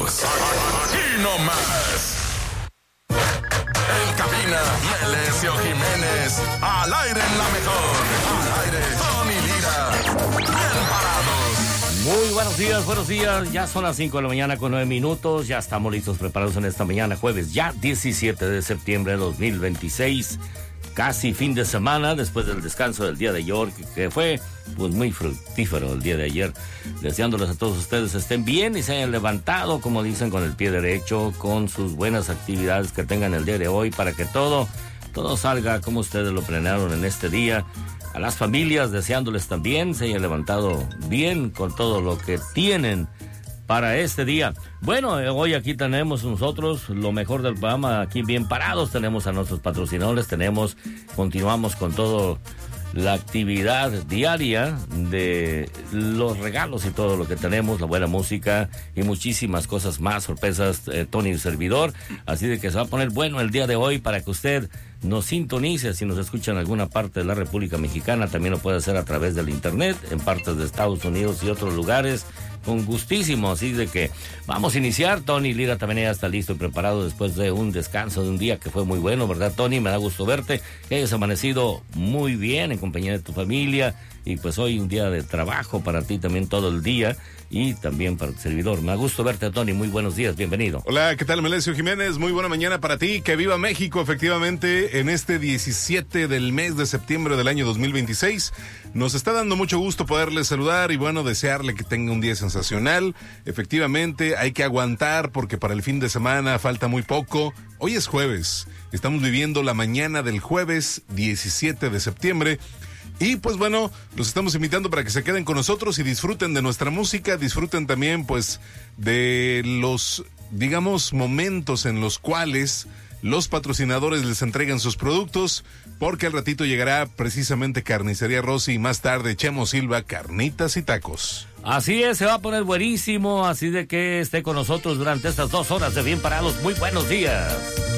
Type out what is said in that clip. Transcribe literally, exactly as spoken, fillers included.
parados. Aquí nomás. En cabina, Melesio Jiménez. Al aire en la mejor. Al aire, Tony Lira. Bien parados. Muy buenos días, buenos días. Ya son las cinco de la mañana con nueve minutos. Ya estamos listos, preparados en esta mañana, jueves, ya diecisiete de septiembre de dos mil veintiséis. Casi fin de semana, después del descanso del día de ayer, que fue pues muy fructífero el día de ayer. Deseándoles a todos ustedes estén bien y se hayan levantado, como dicen, con el pie derecho, con sus buenas actividades que tengan el día de hoy, para que todo, todo salga como ustedes lo planearon en este día. A las familias, deseándoles también se hayan levantado bien con todo lo que tienen para este día. Bueno, hoy aquí tenemos nosotros lo mejor del programa, aquí bien parados. Tenemos a nuestros patrocinadores, tenemos, continuamos con todo la actividad diaria de los regalos y todo lo que tenemos, la buena música y muchísimas cosas más, sorpresas, eh, Tony el servidor. Así de que se va a poner bueno el día de hoy para que usted nos sintonice. Si nos escucha en alguna parte de la República Mexicana, también lo puede hacer a través del internet, en partes de Estados Unidos y otros lugares, con gustísimo. Así de que vamos a iniciar. Tony Lira también ya está listo y preparado después de un descanso de un día que fue muy bueno, ¿verdad, Tony? Me da gusto verte, que hayas amanecido muy bien en compañía de tu familia, y pues hoy un día de trabajo para ti también todo el día, y también para el servidor. Me da gusto verte, Tony. Muy buenos días, bienvenido. Hola, ¿qué tal, Melesio Jiménez? Muy buena mañana para ti. Que viva México, efectivamente, en este diecisiete del mes de septiembre del año dos mil veintiséis. Nos está dando mucho gusto poderle saludar y, bueno, desearle que tenga un día sensacional. Efectivamente, hay que aguantar porque para el fin de semana falta muy poco. Hoy es jueves. Estamos viviendo la mañana del jueves diecisiete de septiembre. Y pues bueno, los estamos invitando para que se queden con nosotros y disfruten de nuestra música, disfruten también pues de los, digamos, momentos en los cuales los patrocinadores les entregan sus productos, porque al ratito llegará precisamente Carnicería Rossi y más tarde Chemo Silva, carnitas y tacos. Así es, se va a poner buenísimo, así de que esté con nosotros durante estas dos horas de Bien Parados. Muy buenos días.